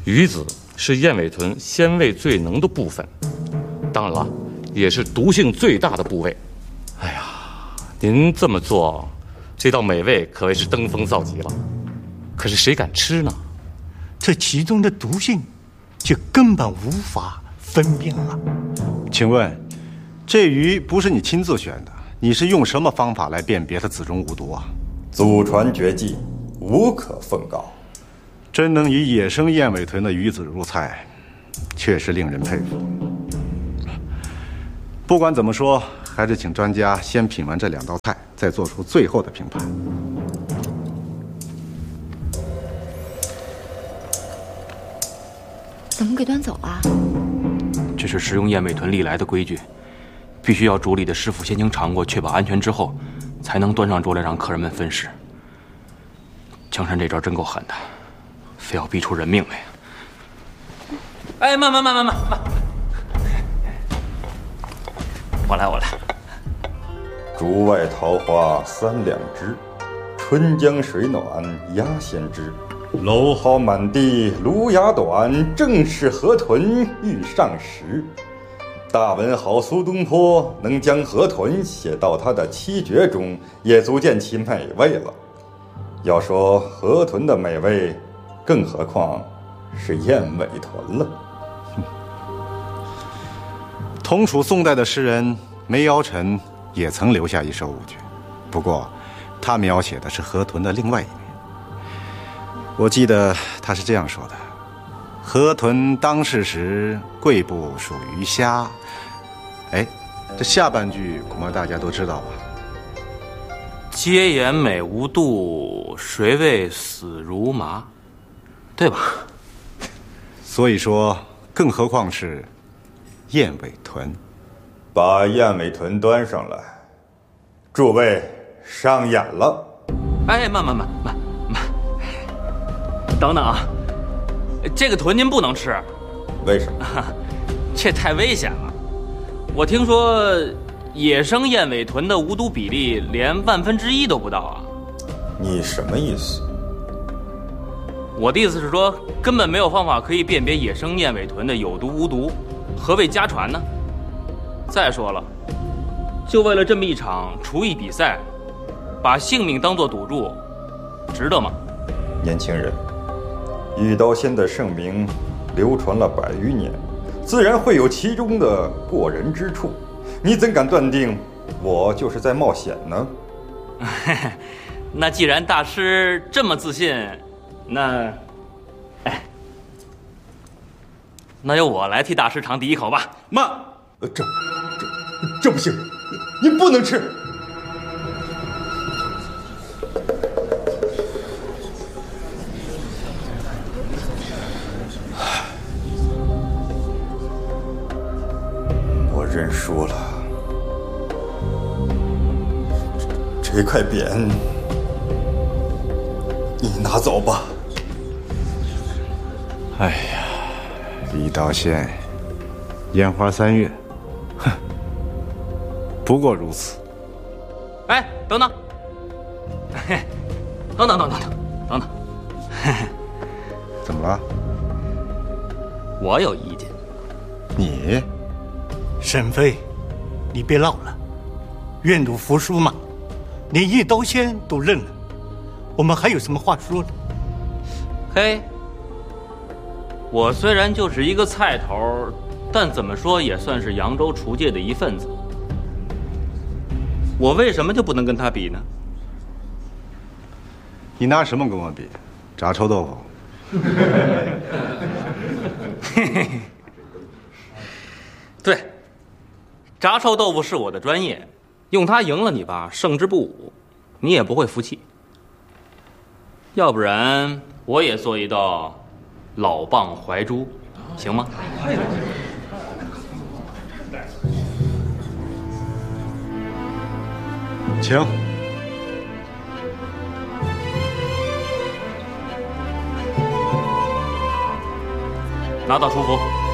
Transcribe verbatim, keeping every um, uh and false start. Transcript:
鱼子是燕尾豚鲜味最浓的部分，当然了，也是毒性最大的部位。哎呀，您这么做，这道美味可谓是登峰造极了。可是谁敢吃呢？ 这其中的毒性，就根本无法分辨了。 请问，这鱼不是你亲自选的，你是用什么方法来辨别它子中无毒啊？ 祖传绝技，无可奉告。 真能以野生燕尾豚的鱼子入菜，确实令人佩服。不管怎么说，还是请专家先品完这两道菜，再做出最后的评判。 怎么给端走啊？ 这是食用燕尾豚历来的规矩，必须要主理的师傅先行尝过，确保安全之后，才能端上桌来让客人们分食。江山这招真够狠的，非要逼出人命来呀！哎，慢慢慢慢慢慢，我来我来。 竹外桃花三两枝，春江水暖鸭先知。蒌蒿满地芦芽短，正是河豚欲上时。大文豪苏东坡能将河豚写到他的七绝中，也足见其美味了。要说河豚的美味，更何况是燕尾豚了。 同属宋代的诗人梅尧臣也曾留下一首五绝，不过他描写的是河豚的另外一面。我记得他是这样说的：河豚当世时，贵部属鱼虾。哎，这下半句恐怕大家都知道吧？ 皆言美无度，谁谓死如麻，对吧？ 所以说，更何况是燕尾豚。 把燕尾豚端上来，诸位上眼了。 哎，慢慢慢慢慢，等等啊，这个豚您不能吃。 为什么？ 这太危险了。我听说野生燕尾豚的无毒比例连万分之一都不到啊。 你什么意思？ 我的意思是说，根本没有方法可以辨别野生燕尾豚的有毒无毒，何谓家传呢？再说了，就为了这么一场厨艺比赛，把性命当作赌注，值得吗？ 年轻人，玉刀仙的盛名流传了百余年，自然会有其中的过人之处。你怎敢断定我就是在冒险呢？ 那既然大师这么自信，那，哎，那由我来替大师尝第一口吧。 慢，呃，这这这不行，您不能吃。我认输了。这这块匾，你拿走吧。 哎呀，一刀仙，烟花三月，哼，不过如此。 哎，等等，嘿，等等等等等等等， 怎么了？ 我有意见。 你？ 沈飞，你别闹了，愿赌服输嘛。连一刀仙都认了，我们还有什么话说呢？ 嘿，我虽然就是一个菜头，但怎么说也算是扬州厨界的一份子。我为什么就不能跟他比呢？ 你拿什么跟我比？炸臭豆腐？ 对，炸臭豆腐是我的专业，用它赢了你吧，胜之不武，你也不会服气。要不然我也做一道老蚌怀珠，行吗？ 请。 拿到厨服。